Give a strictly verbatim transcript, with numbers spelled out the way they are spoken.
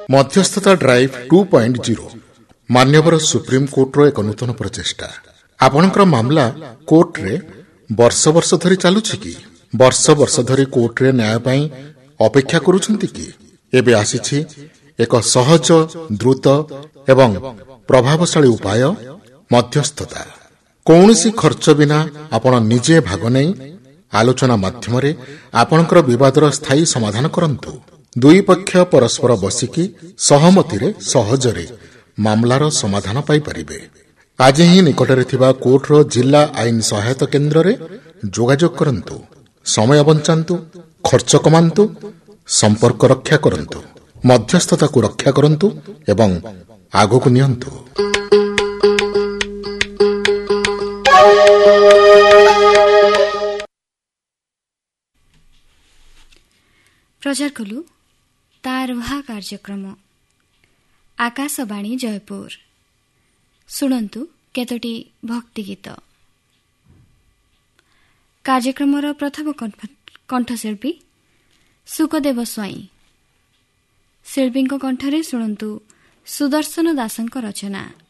ମଧ୍ୟସ୍ଥତା drive two point zero ମାନ୍ୟବର ସୁପ୍ରିମକୋର୍ଟର ଏକ ନୂତନ ପ୍ରଚେଷ୍ଟା। ଆପଣଙ୍କର ମାମଲା କୋର୍ଟରେ ବର୍ଷ ବର୍ଷ ଧରି ଚାଲୁଛି କି? ବର୍ଷ ବର୍ଷ ଧରି କୋର୍ଟରେ ନ୍ୟାୟ ପାଇଁ ଅପେକ୍ଷା କରୁଛନ୍ତି କି? ଏବେ ଆସିଛି ଏକ ସହଜ, ଦ୍ରୁତ ଏବଂ ପ୍ରଭାବଶାଳୀ ଉପାୟ, ମଧ୍ୟସ୍ଥତା। କୌଣସି ଖର୍ଚ୍ଚ ବିନା ଆପଣ ନିଜେ ଭାଗ ନେଇ ଆଲୋଚନା ମାଧ୍ୟମରେ ଆପଣଙ୍କର ବିବାଦର ସ୍ଥାୟୀ ସମାଧାନ କରନ୍ତୁ। ଦୁଇ ପକ୍ଷ ପରସ୍ପର ବସିକି ସହମତିରେ ସହଜରେ ମାମଲାର ସମାଧାନ ପାଇପାରିବେ। ଆଜି ହିଁ ନିକଟରେ ଥିବା କୋର୍ଟର ଜିଲ୍ଲା ଆଇନ ସହାୟତା କେନ୍ଦ୍ରରେ ଯୋଗାଯୋଗ କରନ୍ତୁ। ସମୟ ବଞ୍ଚାନ୍ତୁ, ଖର୍ଚ୍ଚ କମାନ୍ତୁ, ସମ୍ପର୍କ ରକ୍ଷା କରନ୍ତୁ, ମଧ୍ୟସ୍ଥତାକୁ ରକ୍ଷା କରନ୍ତୁ ଏବଂ ଆଗକୁ ନିଅନ୍ତୁ। ପ୍ରଚାର କଲୁ ତାର ଭା କାର୍ଯ୍ୟକ୍ରମ ଆକାଶବାଣୀ ଜୟପୁର। ଶୁଣନ୍ତୁ କେତୋଟି ଭକ୍ତି ଗୀତ। କାର୍ଯ୍ୟକ୍ରମର ପ୍ରଥମ କଣ୍ଠଶିଳ୍ପୀ ସୁକଦେବ ସ୍ୱାଇଁ। ଶିଳ୍ପୀଙ୍କ କଣ୍ଠରେ ଶୁଣନ୍ତୁ ସୁଦର୍ଶନ ଦାସଙ୍କ ରଚନା।